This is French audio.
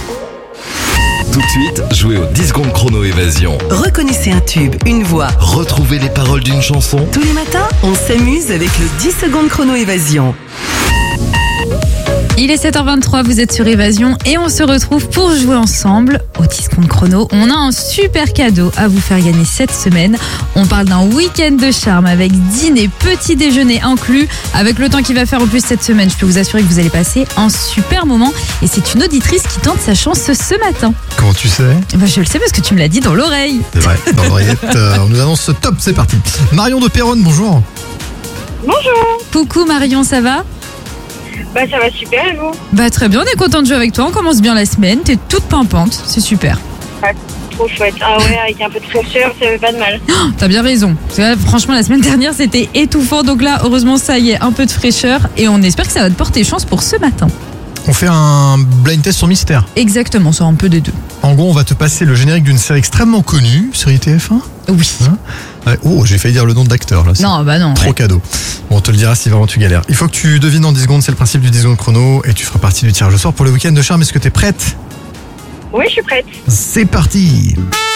Tout de suite, jouez au 10 secondes chrono évasion. Reconnaissez un tube, une voix. Retrouvez les paroles d'une chanson. Tous les matins, on s'amuse avec le 10 secondes chrono évasion. Il est 7h23, vous êtes sur Évasion et on se retrouve pour jouer ensemble au 10 secondes chrono. On a un super cadeau à vous faire gagner cette semaine. On parle d'un week-end de charme avec dîner, petit déjeuner inclus. Avec le temps qu'il va faire en plus cette semaine, je peux vous assurer que vous allez passer un super moment. Et c'est une auditrice qui tente sa chance ce matin. Comment tu sais? Je le sais parce que tu me l'as dit dans l'oreille. C'est vrai, dans l'oreillette, on nous annonce ce top, c'est parti. Marion de Péronne, bonjour. Bonjour. Coucou Marion, ça va? Ça va super et vous? Très bien, on est content de jouer avec toi. On commence bien la semaine, t'es toute pimpante, c'est super. Trop chouette. Ah ouais, avec un peu de fraîcheur, ça fait pas de mal. T'as bien raison. Parce que là, franchement, la semaine dernière, c'était étouffant. Donc là, heureusement, ça y est, un peu de fraîcheur. Et on espère que ça va te porter chance pour ce matin. On fait un blind test sur mystère. Exactement, c'est un peu des deux. En gros, on va te passer le générique d'une série extrêmement connue, série TF1. Oui. Oh, j'ai failli dire le nom de l'acteur là. Non, non. Trop cadeau. Bon, on te le dira si vraiment tu galères. Il faut que tu devines en 10 secondes, c'est le principe du 10 secondes chrono. Et tu feras partie du tirage au sort pour le week-end de charme. Est-ce que t'es prête? Oui, je suis prête. C'est parti.